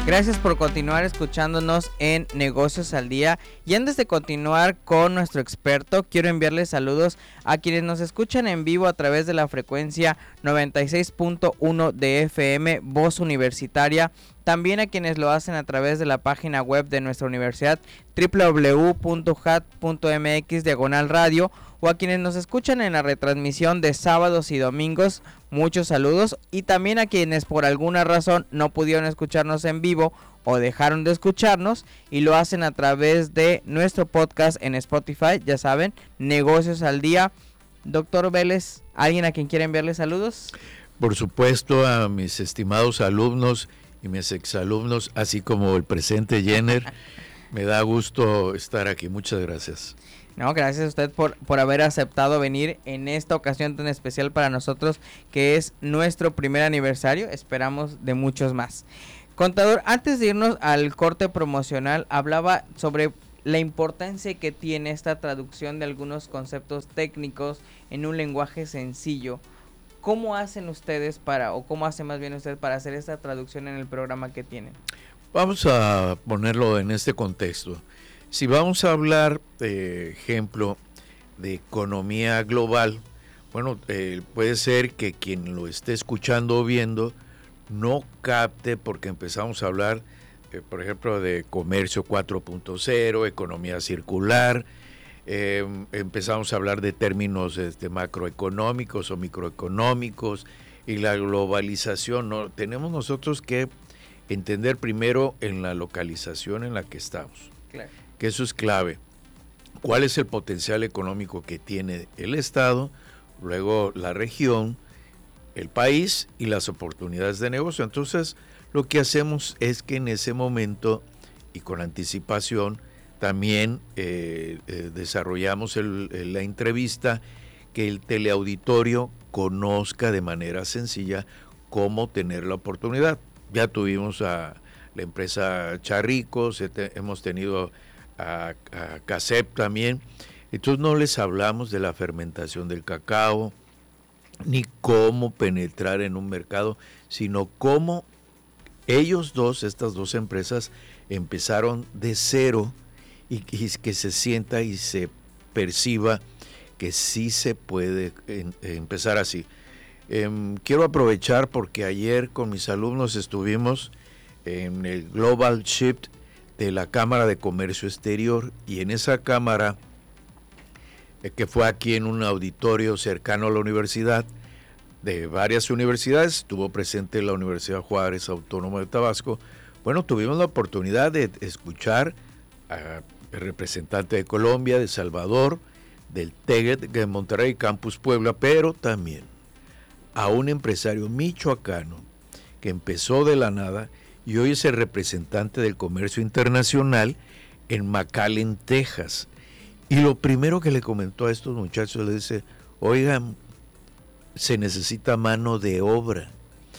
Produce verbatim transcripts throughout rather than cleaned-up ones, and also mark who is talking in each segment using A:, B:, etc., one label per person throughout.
A: Gracias por continuar escuchándonos en Negocios al Día. Y antes de continuar con nuestro experto, quiero enviarles saludos a quienes nos escuchan en vivo a través de la frecuencia noventa y seis punto uno de F M, Voz Universitaria. También a quienes lo hacen a través de la página web de nuestra universidad, doble u doble u doble u punto u j a t punto m x diagonal radio, o a quienes nos escuchan en la retransmisión de sábados y domingos. Muchos saludos. Y también a quienes por alguna razón no pudieron escucharnos en vivo o dejaron de escucharnos y lo hacen a través de nuestro podcast en Spotify. Ya saben, Negocios al Día. Doctor Vélez, ¿alguien a quien quiera enviarle saludos?
B: Por supuesto, a mis estimados alumnos y mis exalumnos, así como el presente Jenner. Me da gusto estar aquí. Muchas gracias.
A: No, gracias a usted por, por haber aceptado venir en esta ocasión tan especial para nosotros, que es nuestro primer aniversario. Esperamos de muchos más. Contador, antes de irnos al corte promocional, hablaba sobre la importancia que tiene esta traducción de algunos conceptos técnicos en un lenguaje sencillo. ¿Cómo hacen ustedes para, o cómo hace más bien usted para hacer esta traducción en el programa que tienen?
B: Vamos a ponerlo en este contexto. Si vamos a hablar, de ejemplo, de economía global, bueno, eh, puede ser que quien lo esté escuchando o viendo no capte, porque empezamos a hablar, eh, por ejemplo, de comercio cuatro punto cero, economía circular, eh, empezamos a hablar de términos este, macroeconómicos o microeconómicos y la globalización, ¿no? Tenemos nosotros que entender primero en la localización en la que estamos.
A: Claro.
B: Que eso es clave. ¿Cuál es el potencial económico que tiene el Estado, luego la región, el país y las oportunidades de negocio? Entonces, lo que hacemos es que en ese momento y con anticipación también eh, eh, desarrollamos el, el, la entrevista, que el teleauditorio conozca de manera sencilla cómo tener la oportunidad. Ya tuvimos a la empresa Charricos, hemos tenido a, a CASEP también. Entonces no les hablamos de la fermentación del cacao, ni cómo penetrar en un mercado, sino cómo ellos dos, estas dos empresas, empezaron de cero y, y que se sienta y se perciba que sí se puede en, empezar así. Eh, quiero aprovechar porque ayer con mis alumnos estuvimos en el Global Shift de la Cámara de Comercio Exterior, y en esa cámara, eh, que fue aquí en un auditorio cercano a la universidad, de varias universidades, estuvo presente la Universidad Juárez Autónoma de Tabasco. Bueno, tuvimos la oportunidad de escuchar al representante de Colombia, de Salvador, del TEGET, de Monterrey, Campus Puebla, pero también a un empresario michoacano que empezó de la nada y hoy es el representante del comercio internacional en McAllen, Texas. Y lo primero que le comentó a estos muchachos, le dice, oigan, se necesita mano de obra.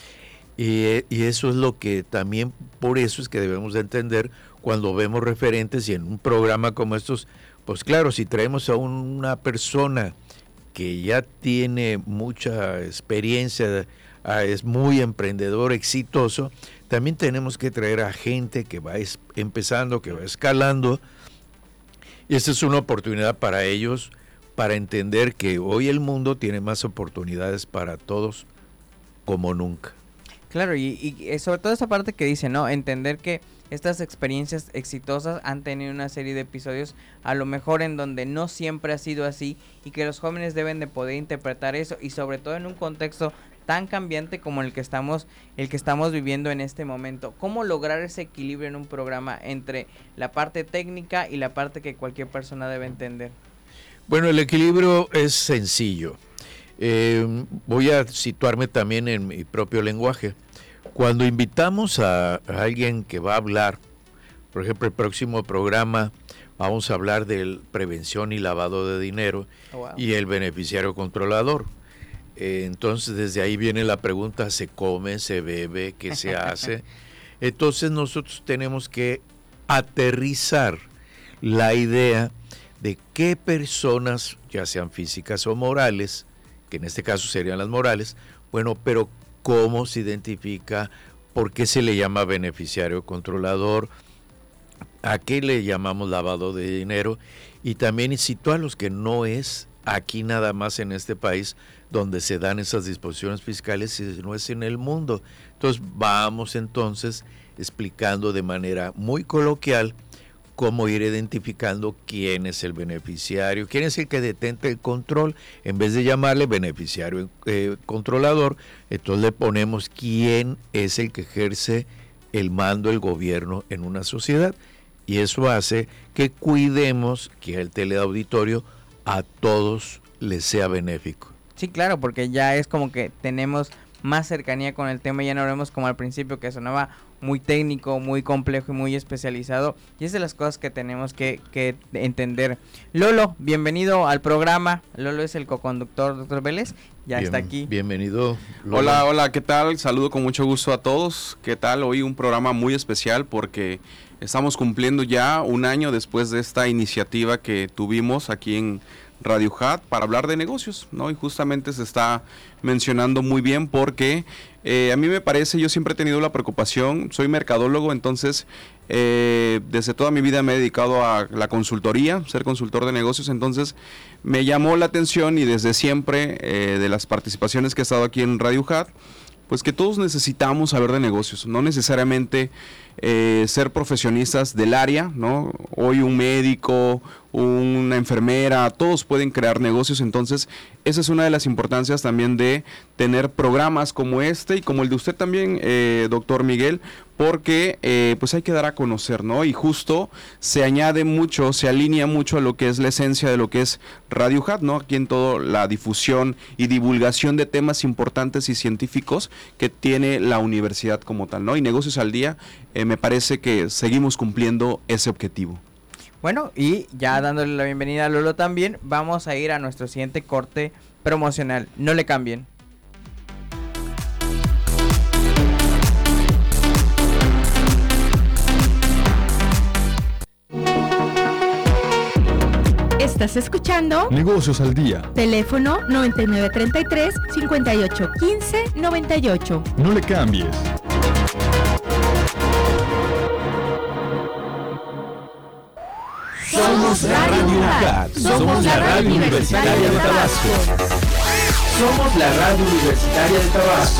B: Y, y eso es lo que también, por eso es que debemos de entender cuando vemos referentes y en un programa como estos, pues claro, si traemos a una persona que ya tiene mucha experiencia, es muy emprendedor, exitoso, también tenemos que traer a gente que va empezando, que va escalando, y esta es una oportunidad para ellos, para entender que hoy el mundo tiene más oportunidades para todos como nunca.
A: Claro, y, y sobre todo esa parte que dice, ¿no? Entender que estas experiencias exitosas han tenido una serie de episodios, a lo mejor en donde no siempre ha sido así, y que los jóvenes deben de poder interpretar eso, y sobre todo en un contexto tan cambiante como el que estamos el que estamos viviendo en este momento. ¿Cómo lograr ese equilibrio en un programa entre la parte técnica y la parte que cualquier persona debe entender?
B: Bueno, el equilibrio es sencillo. Eh, voy a situarme también en mi propio lenguaje. Cuando invitamos a, a alguien que va a hablar, por ejemplo, el próximo programa vamos a hablar de prevención y lavado de dinero, oh, wow. y el beneficiario controlador. Eh, entonces desde ahí viene la pregunta, ¿se come, se bebe, qué se hace? Entonces nosotros tenemos que aterrizar la idea de qué personas, ya sean físicas o morales, que en este caso serían las morales, bueno, pero cómo se identifica ¿por qué se le llama beneficiario controlador? ¿A qué le llamamos lavado de dinero? Y también situar los que no es aquí nada más en este país donde se dan esas disposiciones fiscales, sino es en el mundo. Entonces vamos entonces explicando de manera muy coloquial cómo ir identificando quién es el beneficiario, quién es el que detenta el control. En vez de llamarle beneficiario eh, controlador, entonces le ponemos quién es el que ejerce el mando, el gobierno en una sociedad. Y eso hace que cuidemos que el teleauditorio a todos les sea benéfico.
A: Sí, claro, porque ya es como que tenemos más cercanía con el tema, ya no vemos como al principio que sonaba muy técnico, muy complejo y muy especializado, y es de las cosas que tenemos que, que entender. Lolo, bienvenido al programa. Lolo es el coconductor, doctor Vélez, ya Bien, está aquí.
B: Bienvenido, Lolo.
C: Hola, hola, ¿qué tal? Saludo con mucho gusto a todos. ¿Qué tal? Hoy un programa muy especial porque estamos cumpliendo ya un año después de esta iniciativa que tuvimos aquí en Radio Hat para hablar de negocios, ¿no? Y justamente se está mencionando muy bien porque eh, a mí me parece, yo siempre he tenido la preocupación, soy mercadólogo, entonces eh, desde toda mi vida me he dedicado a la consultoría, ser consultor de negocios, entonces me llamó la atención y desde siempre eh, de las participaciones que he estado aquí en Radio Hat, pues que todos necesitamos saber de negocios, no necesariamente eh, ser profesionistas del área, ¿no? Hoy un médico, una enfermera, todos pueden crear negocios, entonces esa es una de las importancias también de tener programas como este y como el de usted también, eh, doctor Miguel, porque eh, pues hay que dar a conocer, ¿no? Y justo se añade mucho, se alinea mucho a lo que es la esencia de lo que es Radio Hat, ¿no? Aquí en todo la difusión y divulgación de temas importantes y científicos que tiene la universidad como tal, ¿no? Y Negocios al Día, eh, me parece que seguimos cumpliendo ese objetivo.
A: Bueno, y ya dándole la bienvenida a Lolo también, vamos a ir a nuestro siguiente corte promocional. No le cambien.
D: Estás escuchando
E: Negocios al Día.
D: Teléfono noventa y nueve treinta y tres, cincuenta y ocho quince, noventa y ocho.
E: No le cambies.
F: Somos Radio Hat. Somos la radio universitaria de Tabasco. Somos la radio universitaria de Tabasco.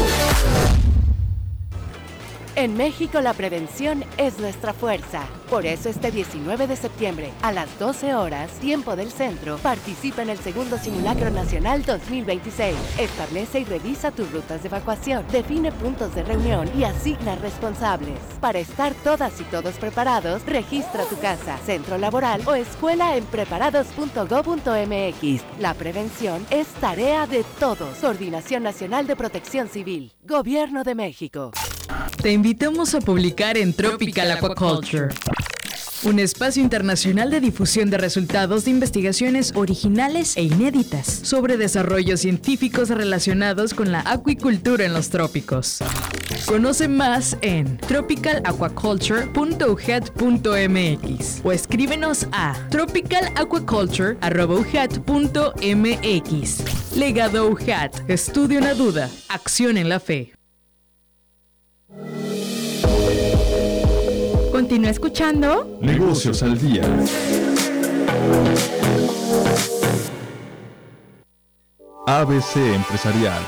G: En México la prevención es nuestra fuerza. Por eso este diecinueve de septiembre a las doce horas, tiempo del centro, participa en el segundo Simulacro Nacional dos mil veintiséis. Establece y revisa tus rutas de evacuación, define puntos de reunión y asigna responsables. Para estar todas y todos preparados, registra tu casa, centro laboral o escuela en preparados punto gob punto eme equis. La prevención es tarea de todos. Coordinación Nacional de Protección Civil. Gobierno de México.
H: Te invitamos a publicar en Tropical Aquaculture, un espacio internacional de difusión de resultados de investigaciones originales e inéditas sobre desarrollos científicos relacionados con la acuicultura en los trópicos. Conoce más en tropical aquaculture punto u hat punto eme equis o escríbenos a tropical aquaculture arroba u hat punto eme equis. Legado U Hat, estudio en la duda, acción en la fe.
D: Continúa escuchando
E: Negocios al Día. A B C Empresarial.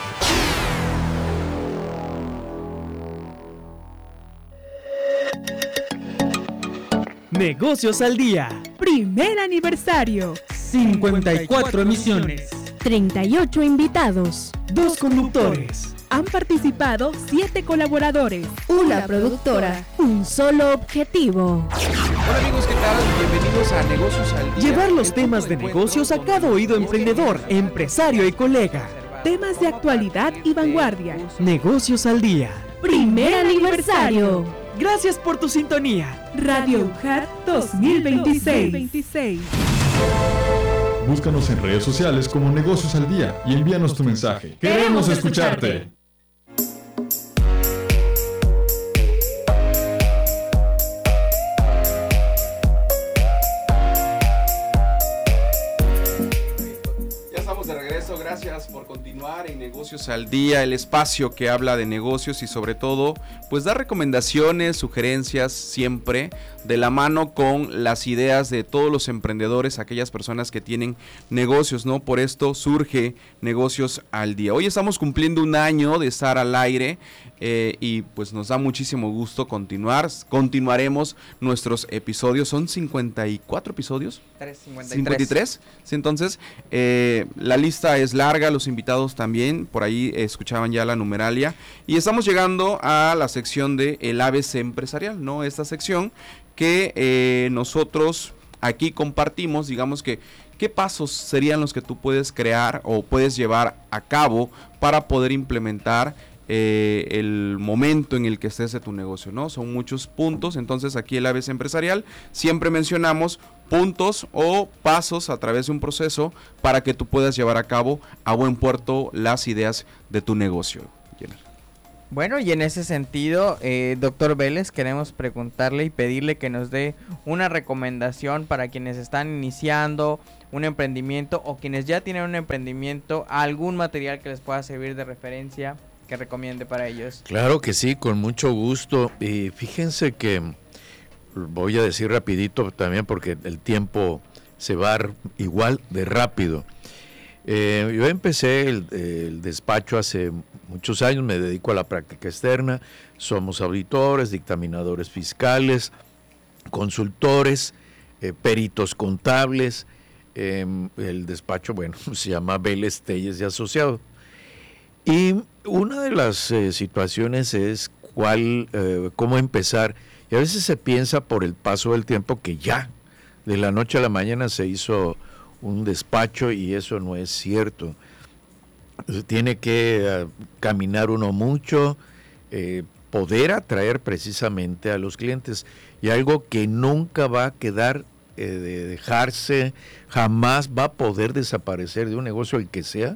I: Negocios al Día.
D: Primer aniversario.
I: cincuenta y cuatro emisiones.
D: treinta y ocho invitados.
I: Dos conductores.
D: Han participado siete colaboradores, una productora, un solo objetivo.
J: Hola amigos, ¿qué tal? Bienvenidos a Negocios al Día.
I: Llevar los temas de negocios a cada oído emprendedor, empresario y colega.
D: Temas de actualidad y vanguardia.
I: Negocios al Día.
D: Primer aniversario.
I: Gracias por tu sintonía.
D: Radio U Hat dos mil veintiséis.
E: Búscanos en redes sociales como Negocios al Día y envíanos tu mensaje. ¡Queremos escucharte!
C: Ya estamos de regreso, gracias por continuar. continuar en Negocios al Día, el espacio que habla de negocios y sobre todo, pues da recomendaciones, sugerencias siempre de la mano con las ideas de todos los emprendedores, aquellas personas que tienen negocios, ¿no? Por esto surge Negocios al Día. Hoy estamos cumpliendo un año de estar al aire eh, y pues nos da muchísimo gusto continuar. Continuaremos nuestros episodios, son cincuenta y cuatro episodios. cincuenta y tres. Sí, entonces, eh, la lista es larga, los invitados también, por ahí eh, escuchaban ya la numeralia. Y estamos llegando a la sección de el A B C empresarial, ¿no? Esta sección que eh, nosotros aquí compartimos, digamos que, ¿qué pasos serían los que tú puedes crear o puedes llevar a cabo para poder implementar eh, el momento en el que estés de tu negocio, ¿no? Son muchos puntos, entonces aquí el A B C empresarial siempre mencionamos puntos o pasos a través de un proceso para que tú puedas llevar a cabo a buen puerto las ideas de tu negocio. Jenner.
A: Bueno, y en ese sentido, eh, doctor Vélez, queremos preguntarle y pedirle que nos dé una recomendación para quienes están iniciando un emprendimiento o quienes ya tienen un emprendimiento, algún material que les pueda servir de referencia que recomiende para ellos.
B: Claro que sí, con mucho gusto. Y fíjense que voy a decir rapidito también porque el tiempo se va igual de rápido. Eh, yo empecé el, el despacho hace muchos años, me dedico a la práctica externa, somos auditores, dictaminadores fiscales, consultores, eh, peritos contables, eh, el despacho, bueno, se llama Vélez, Telles y Asociados. Y una de las eh, situaciones es cuál, eh, cómo empezar, y a veces se piensa por el paso del tiempo que ya, de la noche a la mañana se hizo un despacho y eso no es cierto. Tiene que uh, caminar uno mucho, eh, poder atraer precisamente a los clientes y algo que nunca va a quedar eh, de dejarse, jamás va a poder desaparecer de un negocio el que sea,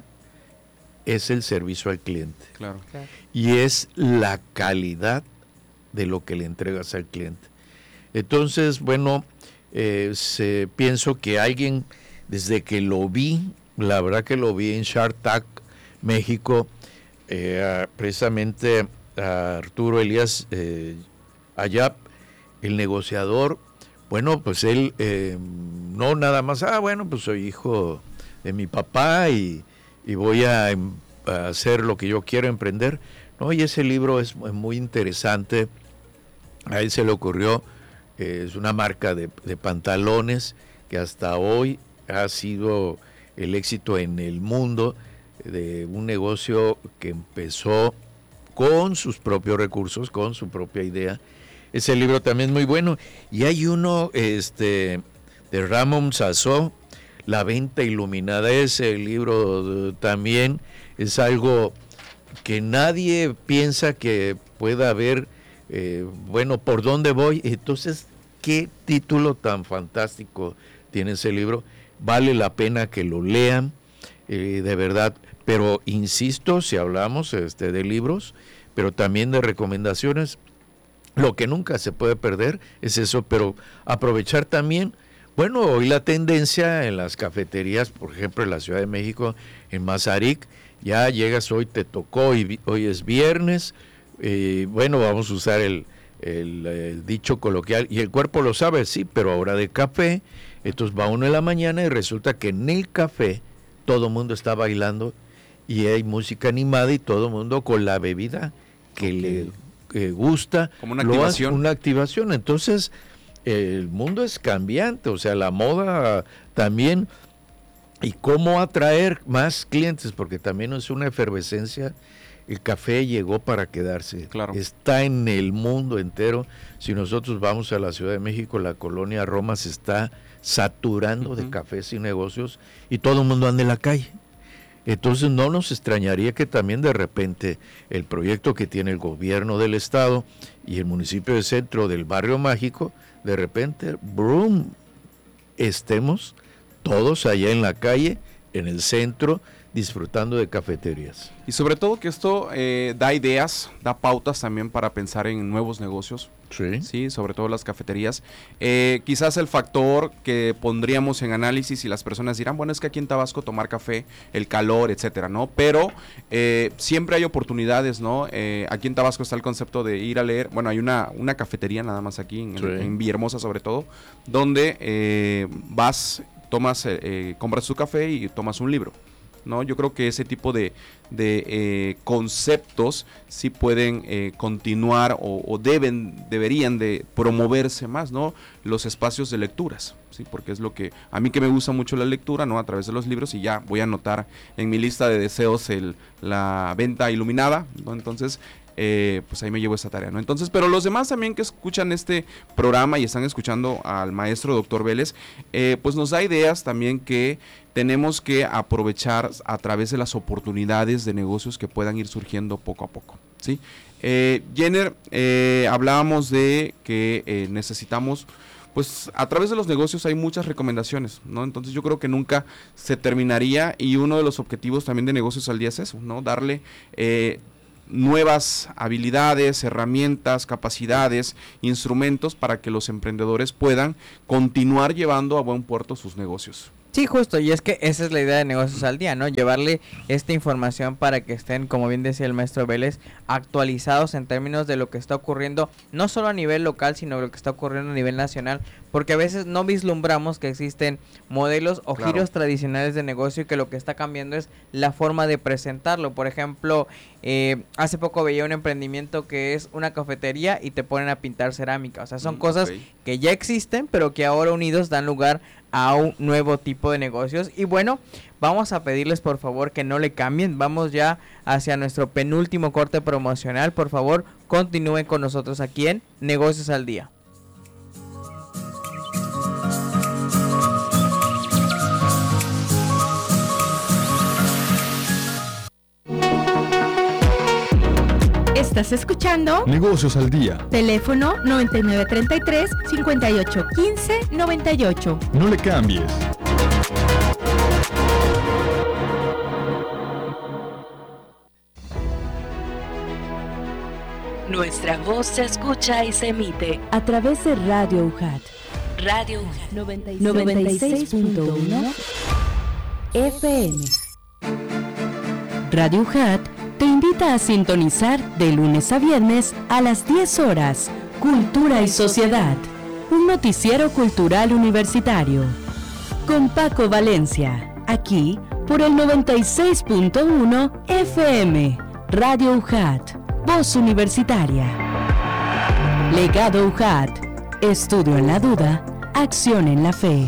B: es el servicio al cliente.
C: Claro. Claro.
B: Y es la calidad de lo que le entregas al cliente. Entonces, bueno, eh, se, pienso que alguien, desde que lo vi, la verdad que lo vi en Shark Tank México, eh, precisamente a Arturo Elías eh, Ayap, el negociador, bueno, pues él eh, no nada más, ah, bueno, pues soy hijo de mi papá y, y voy a, a hacer lo que yo quiero emprender. No, y ese libro es muy interesante. A él se le ocurrió, eh, es una marca de, de pantalones que hasta hoy ha sido el éxito en el mundo, de un negocio que empezó con sus propios recursos, con su propia idea. Ese libro también es muy bueno. Y hay uno este, de Ramón Sassó, La Venta Iluminada. Ese libro también es algo que nadie piensa que pueda haber, eh, bueno, ¿por dónde voy? Entonces, ¿qué título tan fantástico tiene ese libro? Vale la pena que lo lean, eh, de verdad. Pero insisto, si hablamos este, de libros, pero también de recomendaciones, lo que nunca se puede perder es eso, pero aprovechar también, bueno, hoy la tendencia en las cafeterías, por ejemplo, en la Ciudad de México, en Mazarik, ya llegas hoy, te tocó, y hoy es viernes, eh, bueno, vamos a usar el, el, el dicho coloquial, y el cuerpo lo sabe, sí, pero ahora de café, entonces va uno en la mañana y resulta que en el café todo el mundo está bailando, y hay música animada y todo el mundo con la bebida que okay. le que gusta.
C: Como una activación.
B: Hace, una activación. Entonces, el mundo es cambiante, o sea, la moda también. Y cómo atraer más clientes, porque también es una efervescencia. El café llegó para quedarse.
C: Claro.
B: Está en el mundo entero. Si nosotros vamos a la Ciudad de México, la colonia Roma se está saturando uh-huh. de cafés y negocios y todo el mundo anda en la calle. Entonces no nos extrañaría que también de repente el proyecto que tiene el gobierno del estado y el municipio de Centro del Barrio Mágico, de repente, brum, estemos todos allá en la calle, en el centro, disfrutando de cafeterías.
C: Y sobre todo que esto eh, da ideas, da pautas también para pensar en nuevos negocios.
B: Sí.
C: Sí, sobre todo las cafeterías. Eh, quizás el factor que pondríamos en análisis y las personas dirán, bueno, es que aquí en Tabasco tomar café, el calor, etcétera, ¿no? Pero eh, siempre hay oportunidades, ¿no? Eh, aquí en Tabasco está el concepto de ir a leer, bueno, hay una, una cafetería nada más aquí, en,
B: sí.
C: en Villahermosa sobre todo, donde eh, vas, tomas, eh, compras tu café y tomas un libro, ¿no? Yo creo que ese tipo de, de eh, conceptos sí pueden eh, continuar o, o deben, deberían de promoverse más, ¿no? Los espacios de lecturas, ¿sí? Porque es lo que, a mí que me gusta mucho la lectura, ¿no? A través de los libros, y ya voy a anotar en mi lista de deseos el, la venta iluminada, ¿no? Entonces, Eh, pues ahí me llevo esa tarea, ¿no? Entonces, pero los demás también que escuchan este programa y están escuchando al maestro doctor Vélez, eh, pues nos da ideas también que tenemos que aprovechar a través de las oportunidades de negocios que puedan ir surgiendo poco a poco, ¿sí? Eh, Jenner, eh, hablábamos de que eh, necesitamos, pues a través de los negocios hay muchas recomendaciones, ¿no? Entonces yo creo que nunca se terminaría, y uno de los objetivos también de Negocios al Día es eso, ¿no? Darle eh, nuevas habilidades, herramientas, capacidades, instrumentos para que los emprendedores puedan continuar llevando a buen puerto sus negocios.
A: Sí, justo, y es que esa es la idea de Negocios al Día, ¿no? Llevarle esta información para que estén, como bien decía el maestro Vélez, actualizados en términos de lo que está ocurriendo, no solo a nivel local, sino lo que está ocurriendo a nivel nacional, porque a veces no vislumbramos que existen modelos o
C: Claro.
A: giros tradicionales de negocio y que lo que está cambiando es la forma de presentarlo. Por ejemplo, eh, hace poco veía un emprendimiento que es una cafetería y te ponen a pintar cerámica, o sea, son
C: Mm,
A: cosas
C: ok.
A: que ya existen, pero que ahora unidos dan lugar a un nuevo tipo de negocios. Y bueno, vamos a pedirles por favor que no le cambien, vamos ya hacia nuestro penúltimo corte promocional. Por favor, continúen con nosotros aquí en Negocios al Día.
D: Estás escuchando
E: Negocios al Día.
D: teléfono noventa y nueve treinta y tres, cincuenta y ocho quince, noventa y ocho.
E: No le cambies.
K: Nuestra voz se escucha y se emite
L: a través de Radio U J A T.
K: Radio U J A T
L: noventa y seis punto uno F M. Radio U J A T te invita a sintonizar de lunes a viernes a las diez horas. Cultura y Sociedad, un noticiero cultural universitario. Con Paco Valencia, aquí por el noventa y seis punto uno F M. Radio U J A T, voz universitaria. Legado U J A T, estudio en la duda, acción en la fe.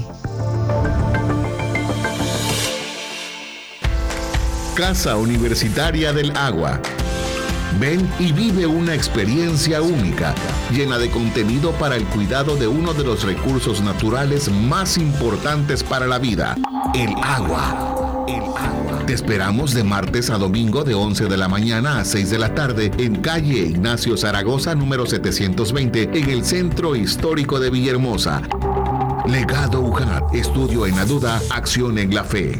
M: Casa Universitaria del Agua. Ven y vive una experiencia única, llena de contenido para el cuidado de uno de los recursos naturales más importantes para la vida, el agua. El agua. Te esperamos de martes a domingo de once de la mañana a seis de la tarde en calle Ignacio Zaragoza número setecientos veinte en el Centro Histórico de Villahermosa. Legado U J A T, estudio en la duda, acción en la fe.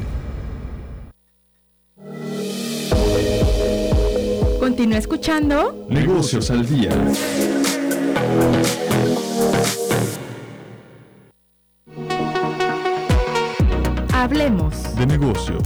D: Continúa escuchando
E: Negocios al Día.
D: Hablemos
E: de negocios.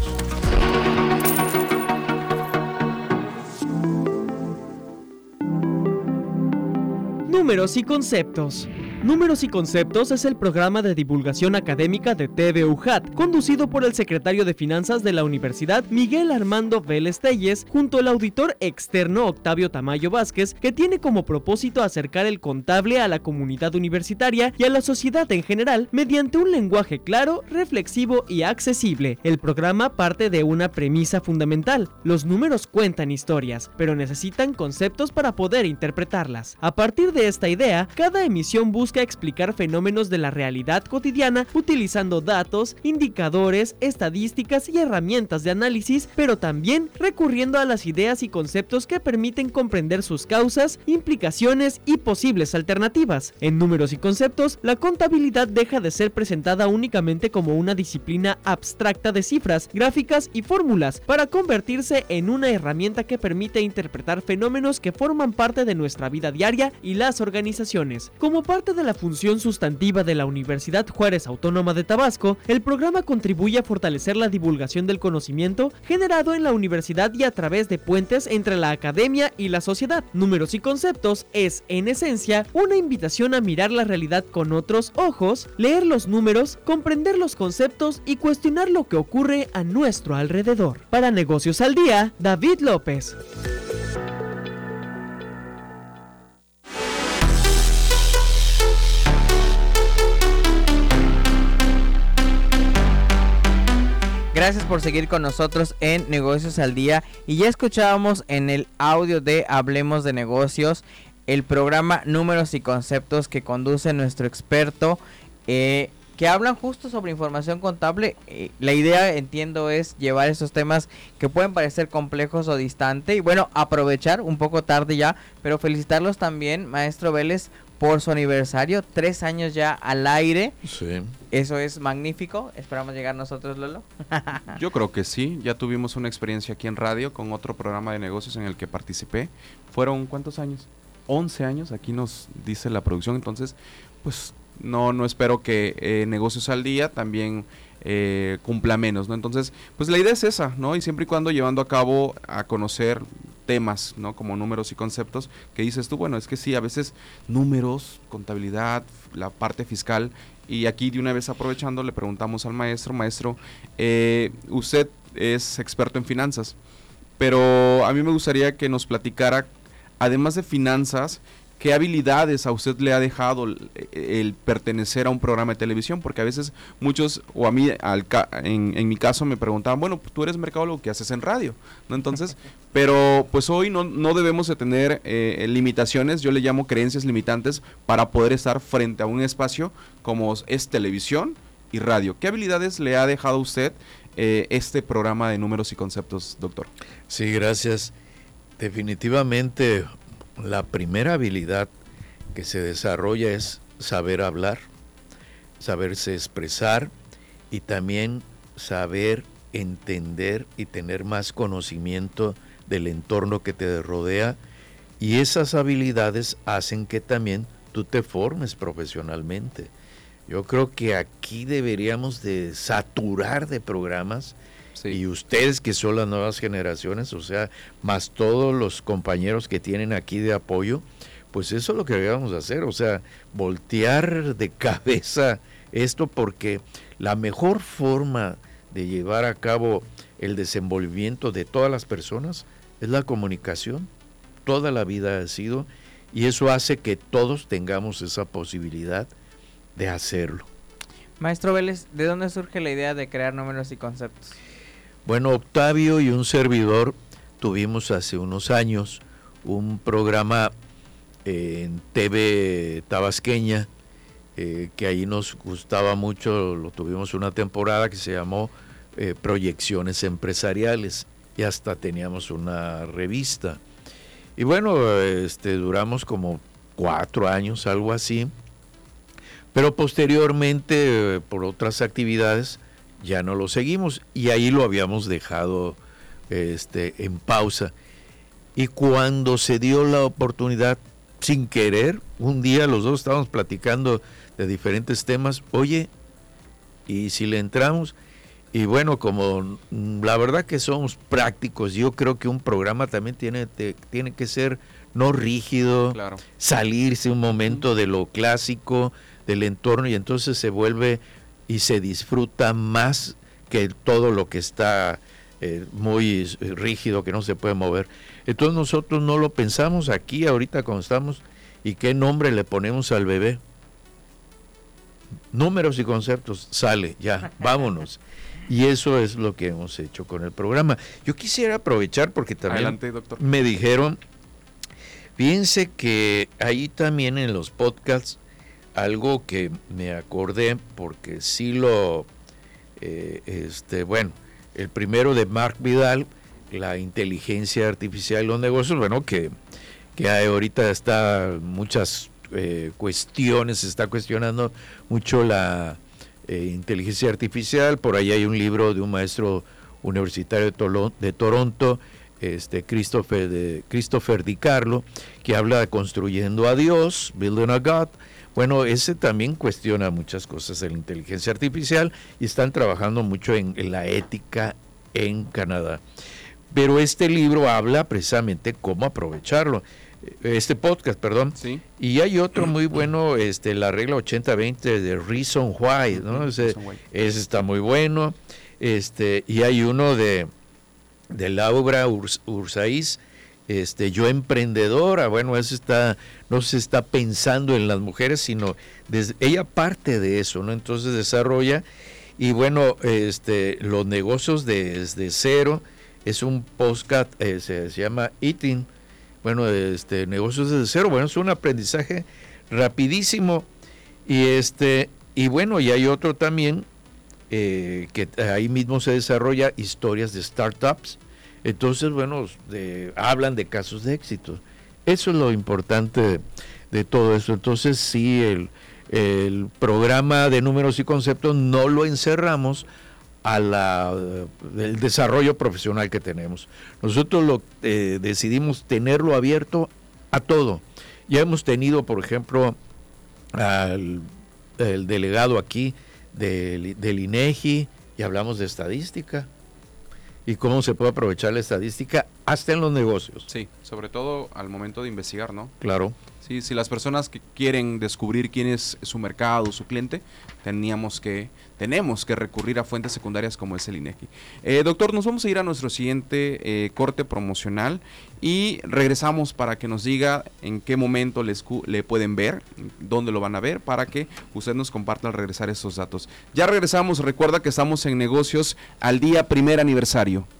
I: Números y conceptos. Números y Conceptos es el programa de divulgación académica de T V U J A T, conducido por el secretario de Finanzas de la Universidad, Miguel Armando Vélez Telles, junto al auditor externo Octavio Tamayo Vázquez, que tiene como propósito acercar el contable a la comunidad universitaria y a la sociedad en general mediante un lenguaje claro, reflexivo y accesible. El programa parte de una premisa fundamental: los números cuentan historias, pero necesitan conceptos para poder interpretarlas. A partir de esta idea, cada emisión busca busca explicar fenómenos de la realidad cotidiana utilizando datos, indicadores, estadísticas y herramientas de análisis, pero también recurriendo a las ideas y conceptos que permiten comprender sus causas, implicaciones y posibles alternativas. En Números y Conceptos, la contabilidad deja de ser presentada únicamente como una disciplina abstracta de cifras, gráficas y fórmulas para convertirse en una herramienta que permite interpretar fenómenos que forman parte de nuestra vida diaria y las organizaciones. Como parte de la función sustantiva de la Universidad Juárez Autónoma de Tabasco, el programa contribuye a fortalecer la divulgación del conocimiento generado en la universidad y a través de puentes entre la academia y la sociedad. Números y Conceptos es, en esencia, una invitación a mirar la realidad con otros ojos, leer los números, comprender los conceptos y cuestionar lo que ocurre a nuestro alrededor. Para Negocios al Día, David López.
A: Gracias por seguir con nosotros en Negocios al Día. Y ya escuchábamos en el audio de Hablemos de Negocios el programa Números y Conceptos que conduce nuestro experto, eh, que hablan justo sobre información contable. Eh, la idea, entiendo, es llevar esos temas que pueden parecer complejos o distantes. Y bueno, aprovechar, un poco tarde ya, pero felicitarlos también, maestro Vélez, por su aniversario, tres años ya al aire.
B: Sí.
A: Eso es magnífico. Esperamos llegar nosotros, Lolo.
C: Yo creo que sí. Ya tuvimos una experiencia aquí en radio con otro programa de negocios en el que participé. ¿Fueron cuántos años? once años, aquí nos dice la producción. Entonces, pues no, no espero que eh, Negocios al Día también eh, cumpla menos, ¿no? Entonces, pues la idea es esa, ¿no? Y siempre y cuando llevando a cabo a conocer temas, ¿no? Como números y conceptos, que dices tú, bueno, es que sí, a veces números, contabilidad, la parte fiscal, y aquí de una vez aprovechando le preguntamos al maestro, maestro, eh, usted es experto en finanzas, pero a mí me gustaría que nos platicara, además de finanzas, ¿qué habilidades a usted le ha dejado el, el pertenecer a un programa de televisión? Porque a veces muchos, o a mí, al ca en, en mi caso, me preguntaban, bueno, pues tú eres mercadólogo, ¿qué haces en radio? ¿No? Entonces, pero pues hoy no, no debemos de tener eh, limitaciones, yo le llamo creencias limitantes, para poder estar frente a un espacio como es televisión y radio. ¿Qué habilidades le ha dejado a usted eh, este programa de Números y Conceptos, doctor?
B: Sí, gracias. Definitivamente, la primera habilidad que se desarrolla es saber hablar, saberse expresar y también saber entender y tener más conocimiento del entorno que te rodea, y esas habilidades hacen que también tú te formes profesionalmente. Yo creo que aquí deberíamos de saturar de programas. Sí. Y ustedes que son las nuevas generaciones, o sea, más todos los compañeros que tienen aquí de apoyo, pues eso es lo que debemos hacer, o sea, voltear de cabeza esto, porque la mejor forma de llevar a cabo el desenvolvimiento de todas las personas es la comunicación. Toda la vida ha sido, y eso hace que todos tengamos esa posibilidad de hacerlo.
A: Maestro Vélez, ¿de dónde surge la idea de crear Números y Conceptos?
B: Bueno, Octavio y un servidor tuvimos hace unos años un programa eh, en T V tabasqueña, eh, que ahí nos gustaba mucho, lo tuvimos una temporada que se llamó eh, Proyecciones Empresariales, y hasta teníamos una revista. Y bueno, este, duramos como cuatro años, algo así, pero posteriormente, eh, por otras actividades, ya no lo seguimos, y ahí lo habíamos dejado este, en pausa. Y cuando se dio la oportunidad, sin querer, un día los dos estábamos platicando de diferentes temas, oye, ¿y si le entramos? Y bueno, como la verdad que somos prácticos, yo creo que un programa también tiene, te, tiene que ser no rígido, claro, salirse un momento de lo clásico, del entorno, y entonces se vuelve y se disfruta más que todo lo que está eh, muy rígido, que no se puede mover. Entonces nosotros no lo pensamos aquí ahorita cuando estamos, ¿y qué nombre le ponemos al bebé? Números y Conceptos, sale, ya, vámonos. Y eso es lo que hemos hecho con el programa. Yo quisiera aprovechar porque también
C: Adelante, doctor.
B: Me dijeron, fíjense que ahí también en los podcasts algo que me acordé porque sí lo, eh, este, bueno, el primero de Mark Vidal, la inteligencia artificial y los negocios, bueno, que, que hay, ahorita está muchas eh, cuestiones, se está cuestionando mucho la eh, inteligencia artificial. Por ahí hay un libro de un maestro universitario de, Tolo, de Toronto, este Christopher, de, Christopher Di Carlo, que habla de construyendo a Dios, Building a God. Bueno, ese también cuestiona muchas cosas de la inteligencia artificial y están trabajando mucho en, en la ética en Canadá. Pero este libro habla precisamente cómo aprovecharlo. Este podcast, perdón.
C: Sí.
B: Y hay otro muy bueno, este la regla ochenta veinte de Reason Why, ¿no? Ese,
C: Reason Why.
B: ese está muy bueno. Este, y hay uno de, de Laura Urs, Ursaiz, este, Yo Emprendedora. Bueno, eso está, no se está pensando en las mujeres, sino desde, ella parte de eso, ¿no? Entonces desarrolla, y bueno, este, los negocios desde cero, es un podcast, eh, se, se llama Eating, bueno, este, negocios desde cero, bueno, es un aprendizaje rapidísimo, y este, y bueno, y hay otro también, eh, que ahí mismo se desarrolla historias de startups. Entonces, bueno, de, hablan de casos de éxito. Eso es lo importante de, de todo eso. Entonces, sí, el, el programa de números y conceptos no lo encerramos a la el desarrollo profesional que tenemos. Nosotros lo eh, decidimos tenerlo abierto a todo. Ya hemos tenido, por ejemplo, al el delegado aquí del, del INEGI, y hablamos de estadística y cómo se puede aprovechar la estadística hasta en los negocios.
C: Sí, sobre todo al momento de investigar, ¿no?
B: Claro.
C: Sí, si las personas que quieren descubrir quién es su mercado, su cliente, teníamos que, tenemos que recurrir a fuentes secundarias como es el INEGI. Eh, doctor, nos vamos a ir a nuestro siguiente eh, corte promocional y regresamos para que nos diga en qué momento les, le pueden ver, dónde lo van a ver, para que usted nos comparta al regresar estos datos. Ya regresamos, recuerda que estamos en Negocios al Día, primer aniversario.